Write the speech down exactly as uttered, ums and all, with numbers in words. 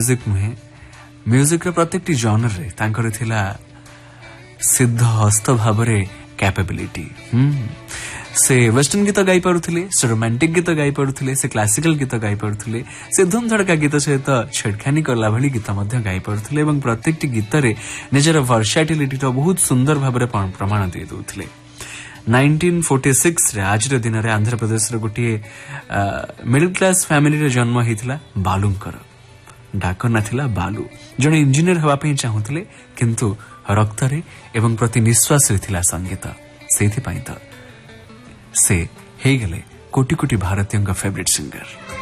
Music नुहे music रो प्रत्येक genre रे तांकर थिला सिद्ध हस्त भाव कैपेबिलिटी। से वेस्टर्न गीत गाई पारुथिले, से रोमांटिक गीत गाई पारुथिले, से क्लासिकल गीत गाई पारुथिले, से धूम धड़का गीत सहित छेड़खानी करला भली गीत मध्य गाई पारुथिले एवं प्रत्येक गीत रे निजर वर्साटिलिटी रो बहुत सुंदर भाव प्रमाण दे दउथिले। नाइंटीन फोर्टी सिक्स रे आज रे दिन रे आंध्र प्रदेश रे गोटे मिडिल क्लास फैमिली रे जन्म हेतिला बालूंकर। डाक ना थिला बालू, जने इंजीनियर हवा पे चाहुथिले किंतु रक्त रे एवं प्रति निश्वास रे थिला संगीत। सेथि पई त से हे गले कोटि कोटि भारतीयों का फेवरेट सिंगर।